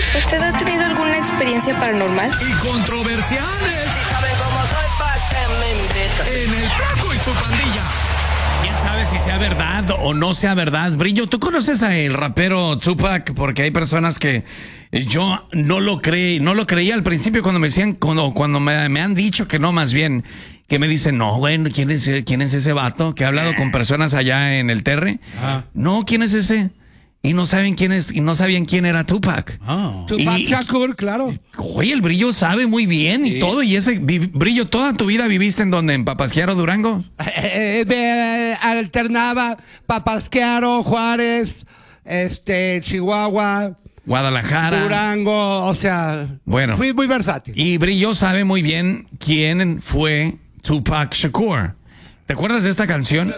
¿Usted ha tenido alguna experiencia paranormal? Y controversiales. Si saben cómo soy, ¿pa' qué me invitan? En el Flaco y su pandilla. ¿Quién sabe si sea verdad o no sea verdad? Brillo, ¿tú conoces al rapero Tupac? Porque hay personas que yo no lo creía al principio cuando me decían, cuando me han dicho que no, más bien, que me dicen, no, güey, ¿quién es ese vato? Que ha hablado con personas allá en el Terre. No, ¿quién es ese? Y no saben quién es, y no sabían quién era Tupac. Tupac Shakur, claro. Oye, el Brillo sabe muy bien y todo. Y ese Brillo, ¿toda tu vida viviste en donde? ¿En Papasquiaro, Durango? Alternaba Papasquiaro, Juárez, Chihuahua, Guadalajara, Durango, o sea, bueno, fui muy versátil. Y Brillo sabe muy bien quién fue Tupac Shakur. ¿Te acuerdas de esta canción?